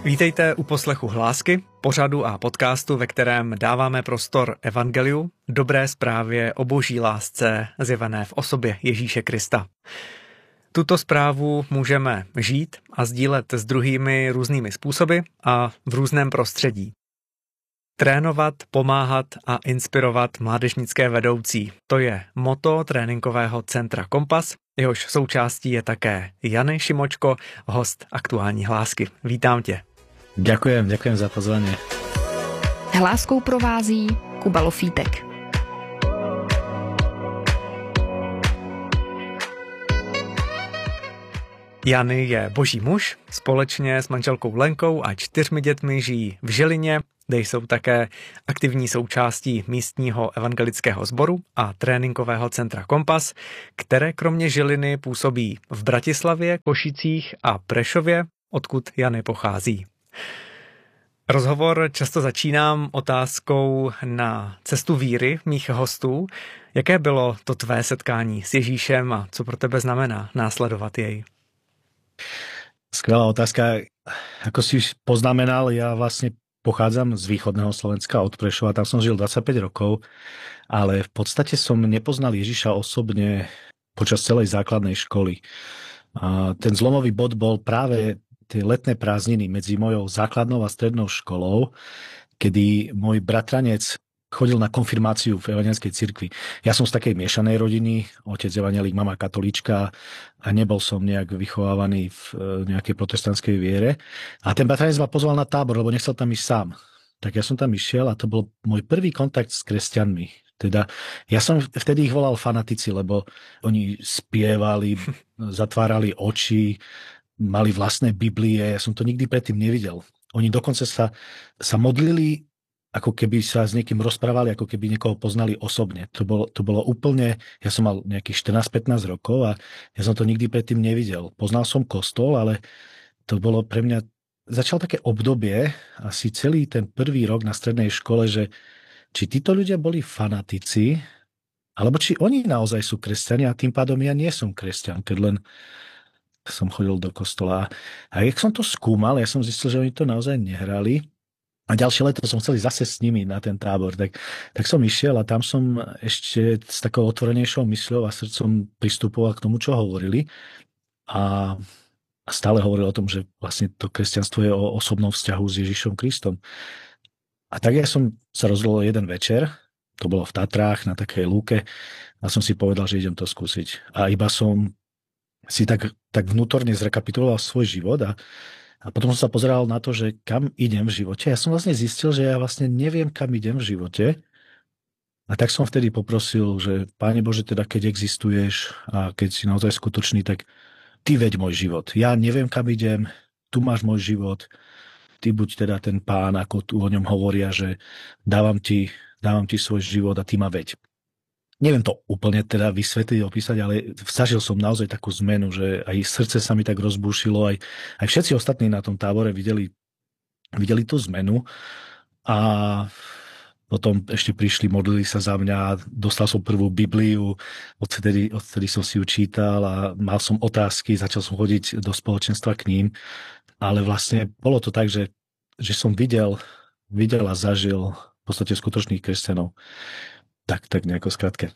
Vítejte u poslechu Hlásky, pořadu a podcastu, ve kterém dáváme prostor evangeliu, dobré zprávě o boží lásce zjevené v osobě Ježíše Krista. Tuto zprávu můžeme žít a sdílet s druhými různými způsoby a v různém prostředí. Trénovat, pomáhat a inspirovat mládežnické vedoucí. To je motto tréninkového centra Kompas, jehož součástí je také Jany Šimočko, host aktuální Hlásky. Vítám tě. Ďakujem za pozvanie. Hláskou provází Kuba Lofítek. Jany je boží muž, společně s manželkou Lenkou a 4 dětmi žijí v Žilině, kde jsou také aktivní součástí místního evangelického sboru a tréninkového centra Kompas, které kromě Žiliny působí v Bratislavě, Košicích a Prešově, odkud Jany pochází. Rozhovor často začínám otázkou na cestu víry mých hostů. Jaké bylo to tvé setkání s Ježíšem a co pro tebe znamená následovat jej? Skvelá otázka. Ako si poznamenal, ja vlastne pochádzam z východného Slovenska od Prešova, tam som žil 25 rokov, ale v podstate som nepoznal Ježiša osobne počas celej základnej školy. A ten zlomový bod bol práve tie letné prázdniny medzi mojou základnou a strednou školou, kedy môj bratranec chodil na konfirmáciu v evangelickej cirkvi. Ja som z takej miešanej rodiny, otec evangelík, mama katolíčka a nebol som nejak vychovávaný v nejakej protestantskej viere. A ten bratranec ma pozval na tábor, lebo nechcel tam ísť sám. Tak ja som tam išiel a to bol môj prvý kontakt s kresťanmi. Teda ja som vtedy ich volal fanatici, lebo oni spievali, zatvárali oči, mali vlastné Biblie, ja som to nikdy predtým nevidel. Oni dokonca sa modlili, ako keby sa s niekým rozprávali, ako keby niekoho poznali osobne. To bolo úplne, ja som mal nejakých 14-15 rokov a ja som to nikdy predtým nevidel. Poznal som kostol, ale to bolo pre mňa, začal také obdobie, asi celý ten prvý rok na strednej škole, že či títo ľudia boli fanatici, alebo či oni naozaj sú kresťania a tým pádom ja nie som kresťan, keď len som chodil do kostola. A jak som to skúmal, ja som zistil, že oni to naozaj nehrali. A ďalšie leto som chcel zase s nimi na ten tábor. Tak som išiel a tam som ešte s takou otvorenejšou mysľou a srdcom pristupoval k tomu, čo hovorili. A stále hovoril o tom, že vlastne to kresťanstvo je o osobnom vzťahu s Ježišom Kristom. A tak ja som sa rozhodol jeden večer, to bolo v Tatrách, na takej lúke, a som si povedal, že idem to skúsiť. A iba som si tak vnútorne zrekapituloval svoj život a potom som sa pozeral na to, že kam idem v živote. Ja som vlastne zistil, že ja vlastne neviem, kam idem v živote. A tak som vtedy poprosil, že Páne Bože, teda keď existuješ a keď si naozaj skutočný, tak Ty veď môj život. Ja neviem, kam idem, tu máš môj život. Ty buď teda ten Pán, ako tu o ňom hovoria, že dávam ti svoj život a Ty ma veď. Neviem to úplne teda vysvetliť, opísať, ale zažil som naozaj takú zmenu, že aj srdce sa mi tak rozbúšilo, aj všetci ostatní na tom tábore videli tú zmenu a potom ešte prišli, modlili sa za mňa, dostal som prvú Bibliu, odtedy som si ju čítal a mal som otázky, začal som chodiť do spoločenstva k ním, ale vlastne bolo to tak, že som videl a zažil v podstate skutočných kresťanov. Tak nejako zkrátke.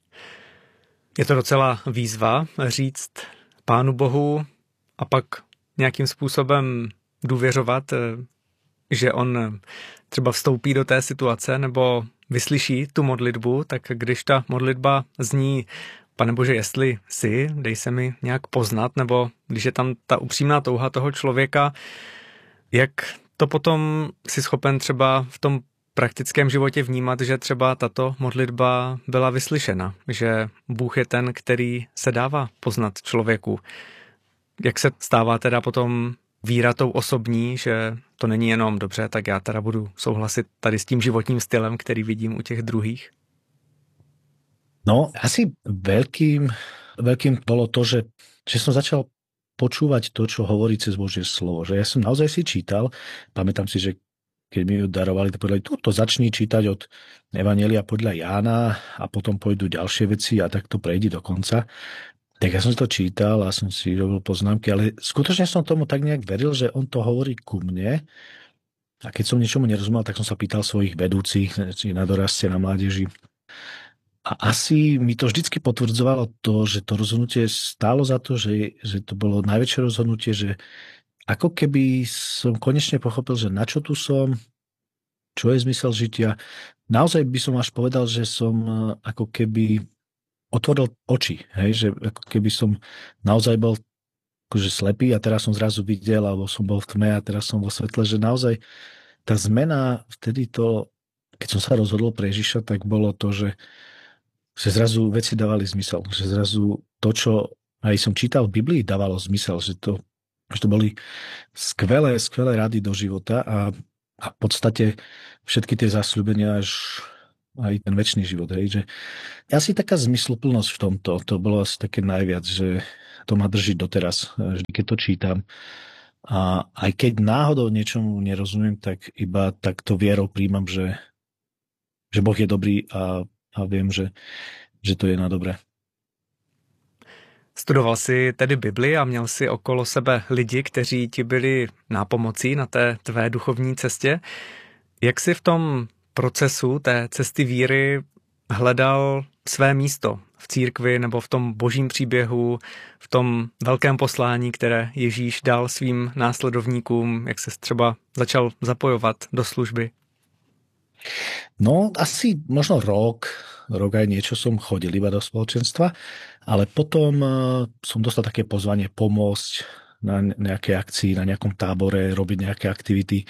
Je to docela výzva říct Pánu Bohu a pak nějakým způsobem důvěřovat, že on třeba vstoupí do té situace nebo vyslyší tu modlitbu, tak když ta modlitba zní Pane Bože, jestli jsi, dej se mi nějak poznat, nebo když je tam ta upřímná touha toho člověka, jak to potom si schopen třeba v tom praktickém životě vnímat, že třeba tato modlitba byla vyslyšena, že Bůh je ten, který se dává poznat člověku. Jak se stává teda potom víra tou osobní, že to není jenom dobře, tak já teda budu souhlasit tady s tím životním stylem, který vidím u těch druhých? No, asi veľkým bolo to, že som začal počúvať to, čo hovorí cez Božie slovo. Že ja som naozaj si čítal, pamätám si, že keď mi ju darovali, to povedali, to začni čítať od Evanjelia podľa Jána a potom pôjdu ďalšie veci a tak to prejdi do konca. Tak ja som to čítal a som si robil poznámky, ale skutočne som tomu tak nejak veril, že on to hovorí ku mne. A keď som niečomu nerozumel, tak som sa pýtal svojich vedúcich, či na doraste, na mládeži. A asi mi to vždycky potvrdzovalo to, že to rozhodnutie stálo za to, že to bolo najväčšie rozhodnutie, že ako keby som konečne pochopil, že na čo tu som, čo je zmysel žitia. Naozaj by som až povedal, že som ako keby otvoril oči, hej? Že ako keby som naozaj bol akože slepý a teraz som zrazu videl, alebo som bol v tme a teraz som vo svetle, že naozaj tá zmena vtedy to, keď som sa rozhodol pre Ježiša, tak bolo to, že zrazu veci dávali zmysel, že zrazu to, čo aj som čítal v Biblii, dávalo zmysel, že to boli skvelé rady do života a v podstate všetky tie zasľúbenia až aj ten večný život. Hej, že asi taká zmysluplnosť v tomto, to bolo asi také najviac, že to ma drží doteraz, vždy keď to čítam. A aj keď náhodou niečomu nerozumiem, tak iba takto vierou príjmam, že Boh je dobrý a viem, že to je na dobré. Studoval jsi tedy Bibli a měl jsi okolo sebe lidi, kteří ti byli nápomocí na té tvé duchovní cestě. Jak jsi v tom procesu té cesty víry hledal své místo v církvi nebo v tom božím příběhu, v tom velkém poslání, které Ježíš dal svým následovníkům, jak se třeba začal zapojovat do služby? No, asi možno rok aj niečo som chodil iba do spoločenstva, ale potom som dostal také pozvanie pomôcť na nejakej akcii, na nejakom tábore, robiť nejaké aktivity.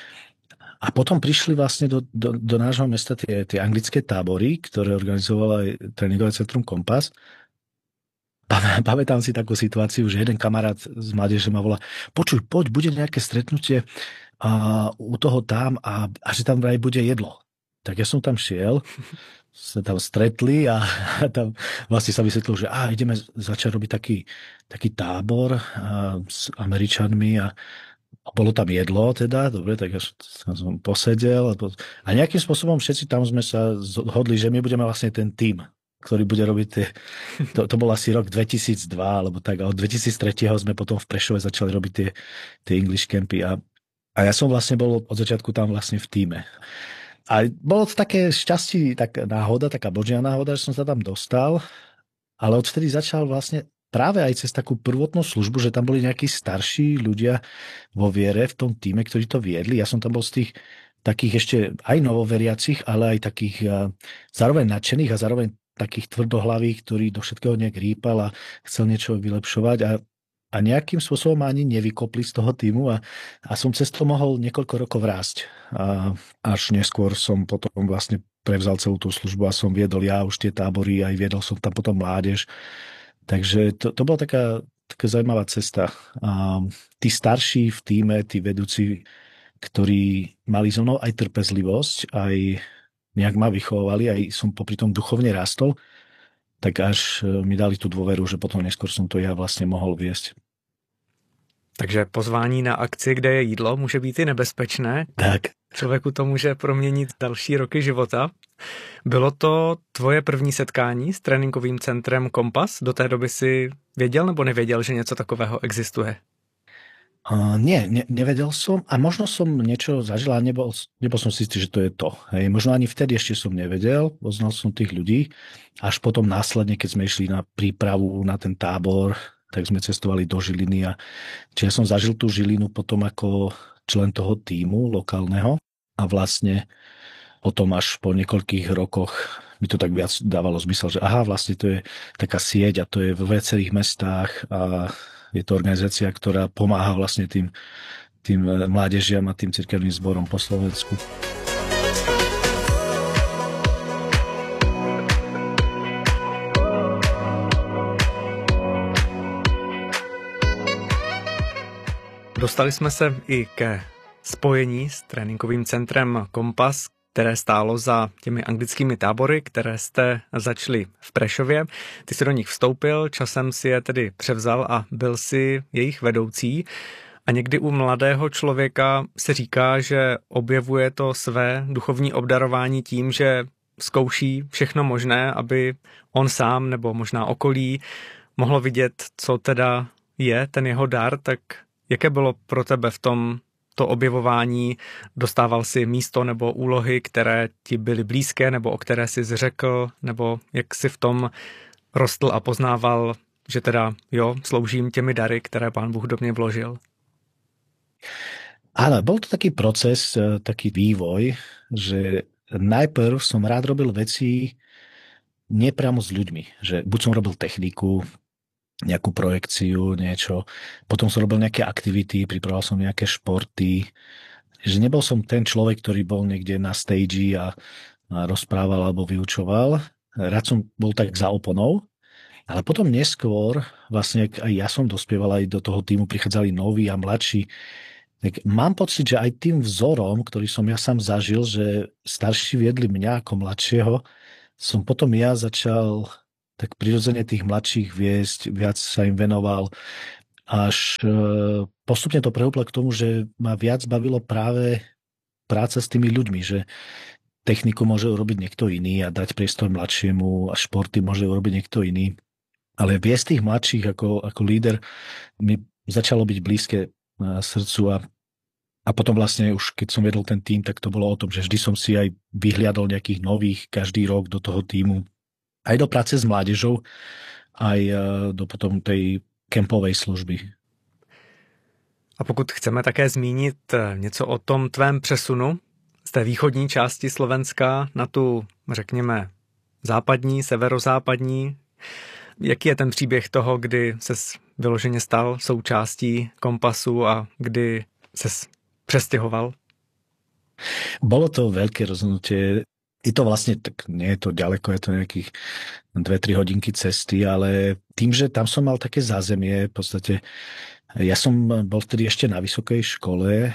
A potom prišli vlastne do nášho mesta tie anglické tábory, ktoré organizovalo aj tréningové centrum Kompas. Pamätám si takú situáciu, že jeden kamarát z mládeže ma volá: počuj, poď, bude nejaké stretnutie u toho tam a že tam aj bude jedlo. Tak ja som tam šiel, sa tam stretli a tam vlastne sa vysvetlilo, že ideme začať robiť taký tábor s Američanmi a bolo tam jedlo teda, dobre, tak ja som posedel a nejakým spôsobom všetci tam sme sa zhodli, že my budeme vlastne ten tím, ktorý bude robiť to bol asi rok 2002 alebo tak, a od 2003 sme potom v Prešove začali robiť tie English campy a ja som vlastne bol od začiatku tam vlastne v tíme. A bolo to také šťastie, taká náhoda, taká božia náhoda, že som sa tam dostal, ale odvtedy začal vlastne práve aj cez takú prvotnú službu, že tam boli nejakí starší ľudia vo viere v tom tíme, ktorí to viedli. Ja som tam bol z tých takých ešte aj novoveriacich, ale aj takých zároveň nadšených a zároveň takých tvrdohlavých, ktorí do všetkého nejak rýpal a chcel niečo vylepšovať a nejakým spôsobom ani nevykopli z toho týmu a som cez to mohol niekoľko rokov rásť. A až neskôr som potom vlastne prevzal celú tú službu a som viedol ja už tie tábory, aj viedol som tam potom mládež. Takže to bola taká zaujímavá cesta. A tí starší v tíme, tí vedúci, ktorí mali so mnou aj trpezlivosť, aj nejak ma vychovovali, aj som popri tom duchovne rastol, tak až mi dali tú dôveru, že potom neskôr som to ja vlastne mohol viesť. Takže pozvání na akci, kde je jídlo, může být i nebezpečné. Tak. Člověku to může proměnit další roky života. Bylo to tvoje první setkání s tréninkovým centrem Kompas? Do té doby si věděl nebo nevěděl, že něco takového existuje? Nie, nevedel som a možno som niečo zažil a nebol som si istý, že to je to. Hej. Možno ani vtedy ešte som nevedel, poznal som tých ľudí. Až potom následne, keď sme išli na prípravu na ten tábor, tak sme cestovali do Žiliny a čiže ja som zažil tú Žilinu potom ako člen toho tímu lokálneho a vlastne potom až po niekoľkých rokoch mi to tak viac dávalo zmysel, že vlastne to je taká sieť a to je vo viacerých mestách a je to organizácia, ktorá pomáha vlastne tým mládežiam a tým cirkevným zborom po Slovensku. Dostali jsme se i ke spojení s tréninkovým centrem Kompas, které stálo za těmi anglickými tábory, které jste začali v Prešově. Ty jsi do nich vstoupil, časem si je tedy převzal a byl si jejich vedoucí. A někdy u mladého člověka se říká, že objevuje to své duchovní obdarování tím, že zkouší všechno možné, aby on sám nebo možná okolí mohlo vidět, co teda je ten jeho dar, tak jaké bylo pro tebe v tom to objevování? Dostával si místo nebo úlohy, které ti byly blízké, nebo o které jsi řekl, nebo jak si v tom rostl a poznával, že teda jo, sloužím těmi dary, které Pán Bůh do mě vložil? Áno, bol to taký proces, taký vývoj, že najprv som rád robil veci nepriamo s ľuďmi, že buď som robil techniku, nejakú projekciu, niečo, potom som robil nejaké aktivity, pripravoval som nejaké športy, že nebol som ten človek, ktorý bol niekde na stage a rozprával alebo vyučoval. Rád som bol tak za oponou, ale potom neskôr, vlastne aj ja som dospieval, aj do toho týmu prichádzali noví a mladší. Tak mám pocit, že aj tým vzorom, ktorý som ja sám zažil, že starší viedli mňa ako mladšieho, som potom ja začal tak prirodzene tých mladších viesť, viac sa im venoval, až postupne to prehúplo k tomu, že ma viac bavilo práve práca s tými ľuďmi, že techniku môže urobiť niekto iný a dať priestor mladšiemu a športy môže urobiť niekto iný. Ale viesť tých mladších ako líder mi začalo byť blízke srdcu a potom vlastne už keď som vedol ten tím, tak to bolo o tom, že vždy som si aj vyhliadol nejakých nových každý rok do toho tímu. Aj do práce s mládežou, aj do potom tej kempovej služby. A pokud chceme také zmínit něco o tom tvém přesunu z té východní části Slovenska na tu, řekněme, západní, severozápadní, jaký je ten příběh toho, kdy ses vyloženě stal součástí Kompasu a kdy ses přestěhoval? Bolo to veľké rozhodnutie. Je to vlastne, tak nie je to ďaleko, je to nejakých 2-3 hodinky cesty, ale tým, že tam som mal také zázemie, v podstate ja som bol vtedy ešte na vysokej škole,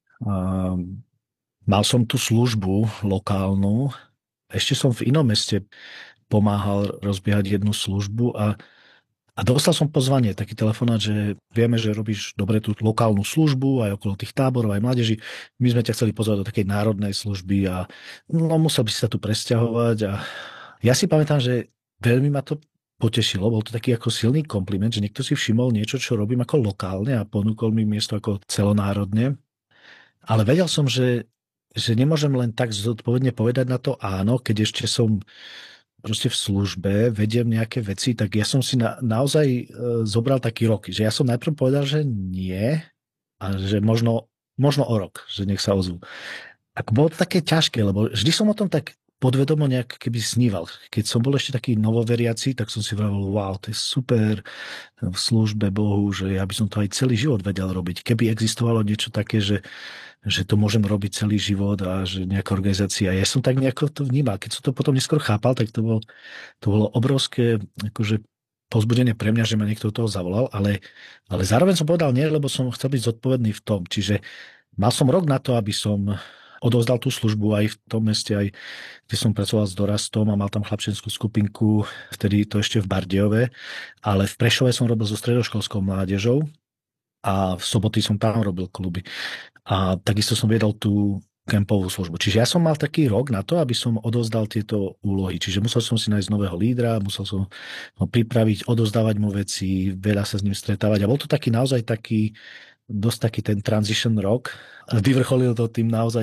mal som tú službu lokálnu, ešte som v inom meste pomáhal rozbiehať jednu službu a dostal som pozvanie, taký telefonát, že vieme, že robíš dobre tú lokálnu službu aj okolo tých táborov, aj mládeži. My sme ťa chceli pozvať do takej národnej služby a musel by si sa tu presťahovať. A ja si pamätám, že veľmi ma to potešilo. Bol to taký ako silný kompliment, že niekto si všimol niečo, čo robím ako lokálne a ponúkol mi miesto ako celonárodne. Ale vedel som, že nemôžem len tak zodpovedne povedať na to áno, keď ešte som proste v službe, vediem nejaké veci, tak ja som si naozaj zobral taký rok, že ja som najprv povedal, že nie a že možno o rok, že nech sa ozvú. A bolo to také ťažké, lebo vždy som o tom tak podvedomo nejak keby sníval. Keď som bol ešte taký novoveriaci, tak som si vravel, wow, to je super v službe Bohu, že ja by som to aj celý život vedel robiť. Keby existovalo niečo také, že to môžem robiť celý život a že nejaká organizácia. Ja som tak nejako to vnímal. Keď som to potom neskôr chápal, tak to bolo obrovské akože povzbudenie pre mňa, že ma niekto do toho zavolal, ale zároveň som povedal nie, lebo som chcel byť zodpovedný v tom. Čiže mal som rok na to, aby som odovzdal tú službu aj v tom meste, aj kde som pracoval s dorastom a mal tam chlapčenskú skupinku, vtedy to ešte v Bardejove, ale v Prešove som robil so stredoškolskou mládežou a v soboty som tam robil kluby. A takisto som viedol tú kempovú službu. Čiže ja som mal taký rok na to, aby som odovzdal tieto úlohy. Čiže musel som si nájsť nového lídra, musel som ho pripraviť, odovzdávať mu veci, veľa sa s ním stretávať. A bol to taký naozaj dosť taký ten transition rok. A vyvrcholil to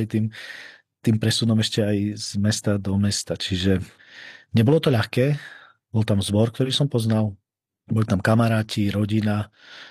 tým presunom ešte aj z mesta do mesta. Čiže nebolo to ľahké. Bol tam zbor, ktorý som poznal. Boli tam kamaráti, rodina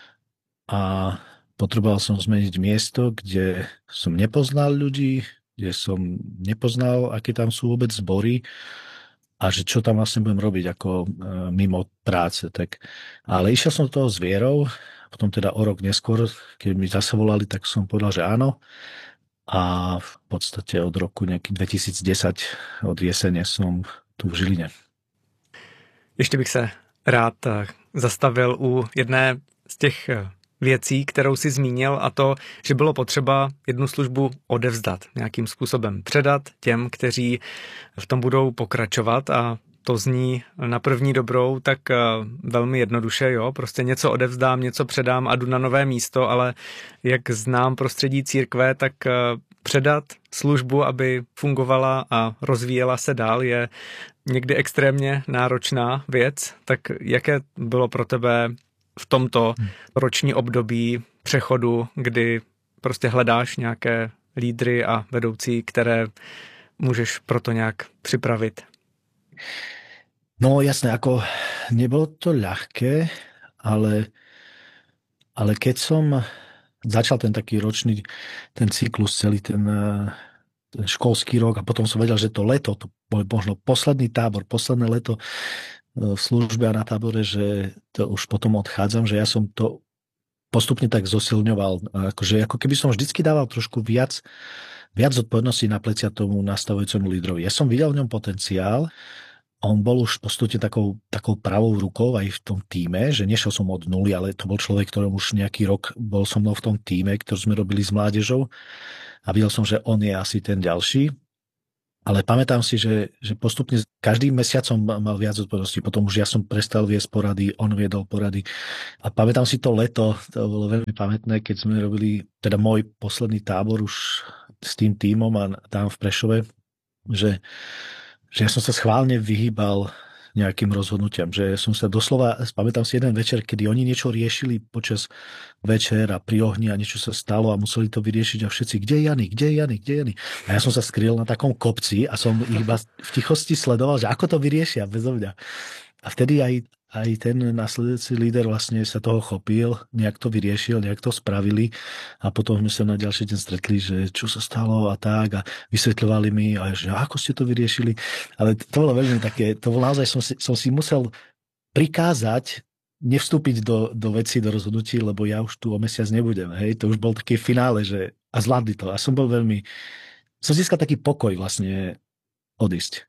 a potreboval som zmeniť miesto, kde som nepoznal ľudí, kde som nepoznal, aké tam sú vôbec zbory a že čo tam vlastne budem robiť ako mimo práce. Ale išiel som do toho s vierou, potom teda o rok neskôr, keď mi zase volali, tak som povedal, že áno. A v podstate od roku nejaký 2010, od jesene som tu v Žiline. Ještě bych se rád zastavil u jedné z těch věcí, kterou si zmínil, a to, že bylo potřeba jednu službu odevzdat, nějakým způsobem předat těm, kteří v tom budou pokračovat, a to zní na první dobrou tak velmi jednoduše, jo, prostě něco odevzdám, něco předám a jdu na nové místo, ale jak znám prostředí církve, tak předat službu, aby fungovala a rozvíjela se dál, je někdy extrémně náročná věc. Tak jaké bylo pro tebe v tomto roční období přechodu, kdy prostě hledáš nějaké lídry a vedoucí, které můžeš proto nějak připravit? No jasné, ako nebolo to ľahké, ale keď som začal ten taký ročný, ten cyklus, celý ten školský rok a potom som vedel, že to leto, to bol možno posledný tábor, posledné leto v službe a na tábore, že to už potom odchádzam, že ja som to postupne tak zosilňoval. Akože, ako keby som vždycky dával trošku viac zodpovedností na plecia tomu nastavujúcemu lídrovi. Ja som videl v ňom potenciál. On bol už postupne takou pravou rukou aj v tom tíme, že nešiel som od nuly, ale to bol človek, ktorý už nejaký rok bol so mnou v tom tíme, ktorý sme robili s mládežou a videl som, že on je asi ten ďalší. Ale pamätám si, že postupne každým mesiacom mal viac zodpovedností. Potom už ja som prestal viesť porady, on viedol porady. A pamätám si to leto, to bolo veľmi pamätné, keď sme robili teda môj posledný tábor už s tým tímom a tam v Prešove, že ja som sa schválne vyhýbal nejakým rozhodnutiam, že som sa doslova, pamätám si jeden večer, kedy oni niečo riešili počas večera pri ohni a niečo sa stalo a museli to vyriešiť a všetci, kde je Jany? A ja som sa skryl na takom kopci a som ich iba v tichosti sledoval, že ako to vyriešia bezo mňa. A vtedy aj ten následujúci líder vlastne sa toho chopil, nejak to vyriešil, nejak to spravili a potom sme sa na ďalší deň stretli, že čo sa stalo a tak a vysvetľovali mi, a že ako ste to vyriešili. Ale to bolo veľmi také, to bolo naozaj, som si musel prikázať nevstúpiť do vecí, do rozhodnutí, lebo ja už tu o mesiac nebudem. Hej? To už bol také finále, že a zvládli to. A som získal taký pokoj vlastne odísť.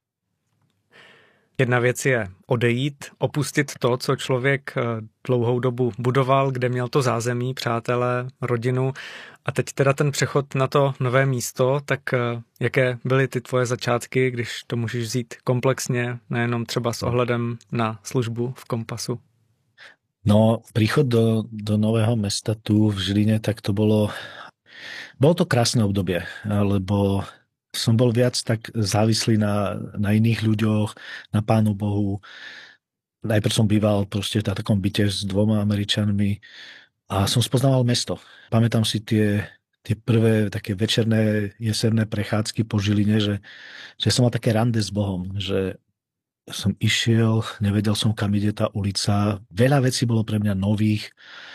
Jedna věc je odejít, opustit to, co člověk dlouhou dobu budoval, kde měl to zázemí, přátelé, rodinu. A teď teda ten přechod na to nové místo, tak jaké byly ty tvoje začátky, když to můžeš vzít komplexně, nejenom třeba s ohledem na službu v Kompasu? No, príchod do nového mesta tu v Žiline, tak to bolo to krásne obdobie, lebo som bol viac tak závislý na iných ľuďoch, na Pánu Bohu. Najprv som býval proste na takom byte s 2 Američanmi a som spoznával mesto. Pamätám si tie prvé také večerné jesenné prechádzky po Žiline, že som mal také rande s Bohom, že som išiel, nevedel som, kam ide tá ulica. Veľa vecí bolo pre mňa nových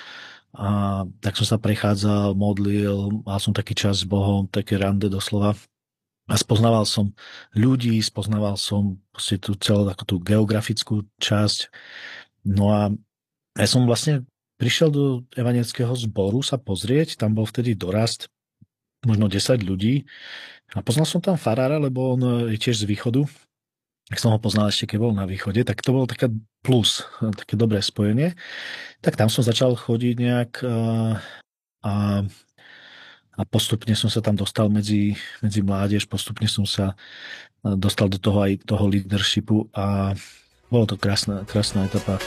a tak som sa prechádzal, modlil, mal som taký čas s Bohom, také rande doslova. A spoznával som ľudí, spoznával som tú celú takú tú geografickú časť. No a ja som vlastne prišiel do evangelického zboru sa pozrieť, tam bol vtedy dorast, možno 10 ľudí. A poznal som tam farára, lebo on je tiež z východu. Ak som ho poznal ešte, keď bol na východe, tak to bolo také plus, také dobré spojenie. Tak tam som začal chodiť nejak a postupne som sa tam dostal medzi mládež, postupne som sa dostal do toho aj toho leadershipu a bolo to krásna etapa.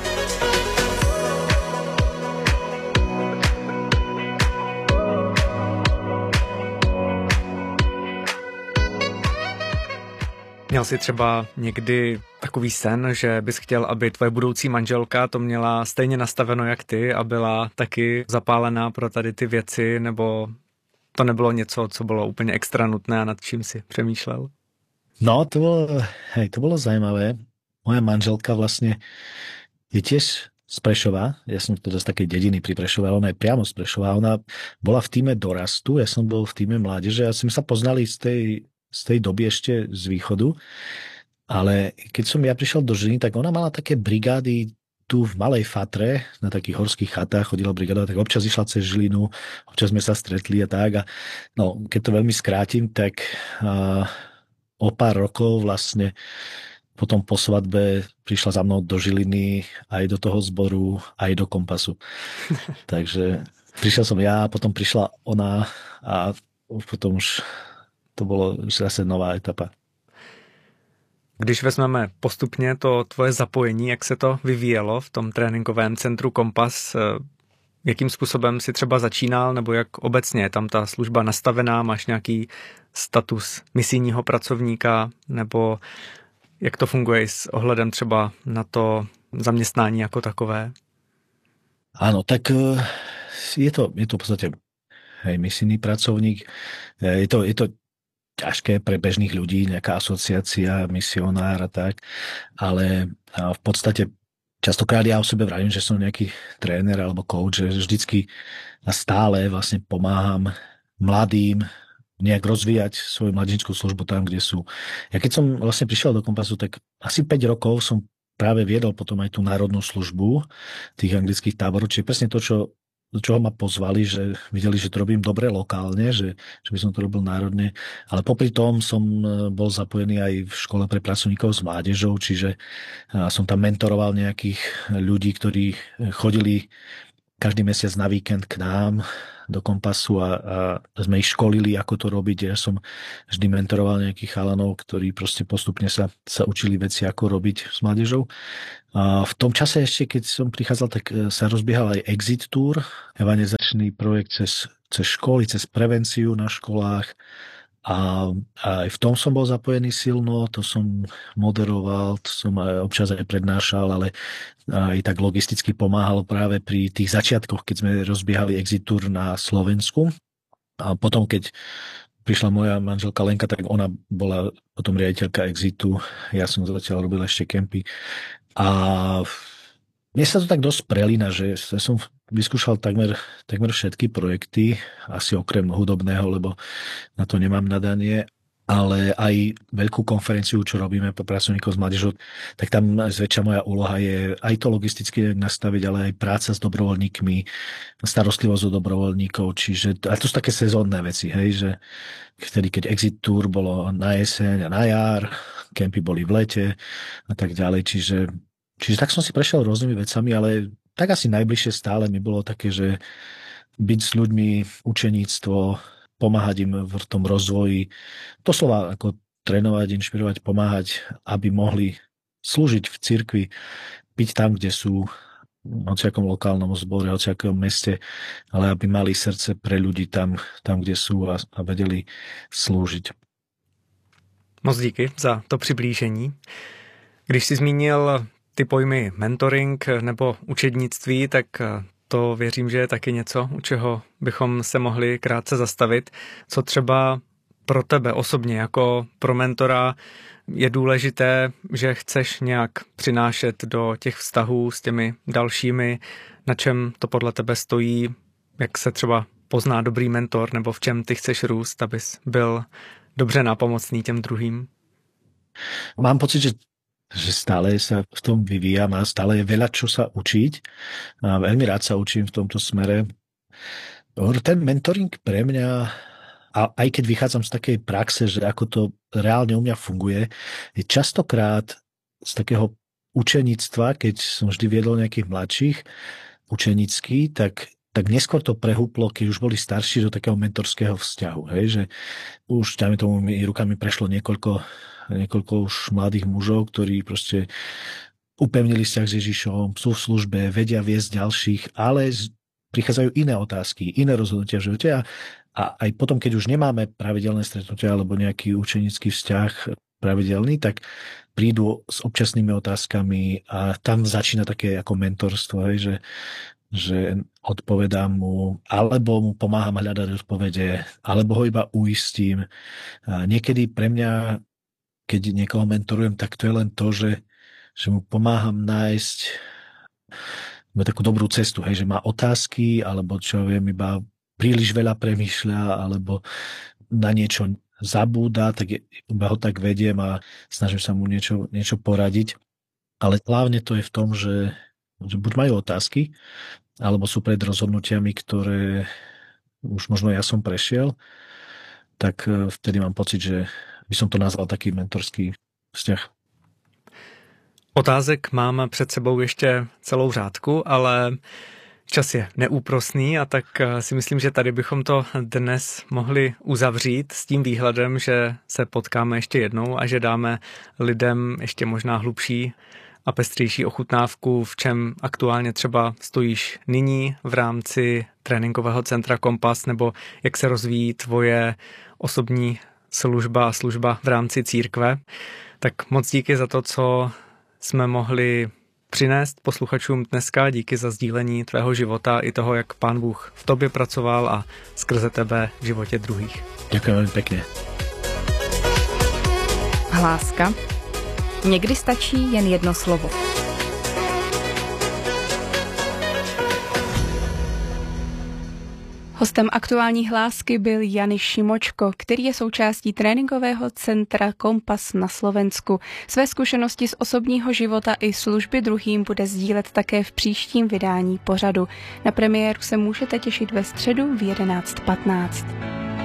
Měl jsi třeba někdy takový sen, že bys chtěl, aby tvoje budoucí manželka to měla stejně nastaveno jak ty a byla taky zapálená pro tady ty věci, nebo to nebylo něco, co bylo úplně extra nutné a nad čím si přemýšlel? No, to bolo zaujímavé. Moja manželka vlastne je tiež z Prešova. Ja som teda z takej dediny pri Prešove, ale ona je priamo z Prešova. Ona bola v tíme dorastu, ja som bol v tíme mládeže a sme sa poznali z tej doby ešte z východu. Ale keď som ja prišiel do Žiliny, tak ona mala také brigády tu v Malej Fatre, na takých horských chatách chodila brigáda, tak občas išla cez Žilinu, občas sme sa stretli a tak. A no, keď to veľmi skrátim, tak o pár rokov vlastne potom po svadbe prišla za mnou do Žiliny, aj do toho zboru, aj do Kompasu. Takže prišiel som ja, potom prišla ona a potom už to bolo zase nová etapa. Když vezmeme postupně to tvoje zapojení, jak se to vyvíjelo v tom tréninkovém centru Kompas, jakým způsobem si třeba začínal, nebo jak obecně je tam ta služba nastavená, máš nějaký status misijního pracovníka, nebo jak to funguje s ohledem třeba na to zaměstnání jako takové? Áno, tak je to v podstate misijný pracovník. Je to ťažké pre bežných ľudí, nejaká asociácia, misionár a tak, ale v podstate častokrát ja o sebe vravím, že som nejaký tréner alebo coach, že vždycky a stále vlastne pomáham mladým nejak rozvíjať svoju mladíčskú službu tam, kde sú. Ja keď som vlastne prišiel do Kompasu, tak asi 5 rokov som práve viedol potom aj tú národnú službu tých anglických táborov, čiže presne to, do čoho ma pozvali, že videli, že to robím dobre lokálne, že by som to robil národne, ale popri tom som bol zapojený aj v škole pre pracovníkov s mládežou, čiže som tam mentoroval nejakých ľudí, ktorí chodili každý mesiac na víkend k nám do Kompasu a sme ich školili, ako to robiť. Ja som vždy mentoroval nejakých chalanov, ktorí proste postupne sa učili veci, ako robiť s mládežou. A v tom čase ešte, keď som prichádzal, tak sa rozbiehal aj Exit Tour, evangelizačný projekt cez školy, cez prevenciu na školách. A aj v tom som bol zapojený silno, to som moderoval, to som občas aj prednášal, ale aj tak logisticky pomáhal práve pri tých začiatkoch, keď sme rozbiehali Exit Tour na Slovensku. A potom, keď prišla moja manželka Lenka, tak ona bola potom riaditeľka Exitu, ja som zatiaľ robil ešte kempy. A mne sa to tak dosť prelína, že som vyskúšal takmer všetky projekty, asi okrem hudobného, lebo na to nemám nadanie, ale aj veľkú konferenciu, čo robíme pre pracovníkov s mládežou, tak tam zväčša moja úloha je aj to logisticky nastaviť, ale aj práca s dobrovoľníkmi, starostlivosť o dobrovoľníkov, čiže a to sú také sezónne veci, hej, že vtedy, keď Exit Tour bolo na jeseň a na jar, kempy boli v lete a tak ďalej, čiže tak som si prešiel rôznymi vecami, ale tak asi najbližšie stále mi bolo také, že byť s ľuďmi, učeníctvo, pomáhať im v tom rozvoji, doslova ako trénovať, inšpirovať, pomáhať, aby mohli slúžiť v cirkvi, byť tam, kde sú, v hociakom lokálnom zbore, v hociakom meste, ale aby mali srdce pre ľudí tam kde sú a vedeli slúžiť. Moc díky za to přiblížení. Když si zmínil ty pojmy mentoring nebo učednictví, tak to věřím, že je taky něco, u čeho bychom se mohli krátce zastavit. Co třeba pro tebe osobně jako pro mentora je důležité, že chceš nějak přinášet do těch vztahů s těmi dalšími, na čem to podle tebe stojí, jak se třeba pozná dobrý mentor, nebo v čem ty chceš růst, abys byl dobře nápomocný těm druhým? Mám pocit, že stále sa v tom vyvíjam a stále je veľa čo sa učiť. A veľmi rád sa učím v tomto smere. Ten mentoring pre mňa, a aj keď vychádzam z takej praxe, že ako to reálne u mňa funguje, je častokrát z takého učeníctva, keď som vždy viedol nejakých mladších učenícky, tak neskôr to prehúplo, keď už boli starší, do takého mentorského vzťahu. Hej? Že už, dajme tomu, rukami prešlo niekoľko už mladých mužov, ktorí proste upevnili vzťah s Ježišom, sú v službe, vedia viesť ďalších, ale prichádzajú iné otázky, iné rozhodnutia v živote a aj potom, keď už nemáme pravidelné stretnutia alebo nejaký učenický vzťah pravidelný, tak prídu s občasnými otázkami a tam začína také ako mentorstvo, hej, že odpovedám mu, alebo mu pomáham hľadať odpovede, alebo ho iba uistím. A niekedy pre mňa, keď niekoho mentorujem, tak to je len to, že mu pomáham nájsť takú dobrú cestu, hej, že má otázky, alebo čo viem, iba príliš veľa premýšľa, alebo na niečo zabúda, tak iba ho tak vediem a snažím sa mu niečo poradiť. Ale hlavne to je v tom, že buď majú otázky, alebo sú pred rozhodnutiami, ktoré už možno ja som prešiel, tak vtedy mám pocit, že by som to nazval taký mentorský vzťah. Otázek mám před sebou ještě celou řádku, ale čas je neúprosný a tak si myslím, že tady bychom to dnes mohli uzavřít s tím výhledem, že se potkáme ještě jednou a že dáme lidem ještě možná hlubší a pestřejší ochutnávku, v čem aktuálně třeba stojíš nyní v rámci tréninkového centra Kompas, nebo jak se rozvíjí tvoje osobní služba a služba v rámci církve. Tak moc díky za to, co jsme mohli přinést posluchačům dneska. Díky za sdílení tvého života i toho, jak Pán Bůh v tobě pracoval a skrze tebe v životě druhých. Děkuji velmi pěkně. Hláska. Někdy stačí jen jedno slovo. Hostem aktuální hlásky byl Janiš Šimočko, který je součástí tréninkového centra Kompas na Slovensku. Své zkušenosti z osobního života i služby druhým bude sdílet také v příštím vydání pořadu. Na premiéru se můžete těšit ve středu v 11:15.